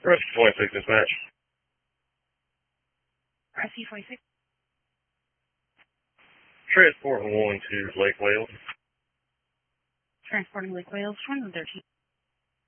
Rescue 26 dispatch. Rescue 26. Transport 1 to Lake Wales. Transporting Lake Wales, 113.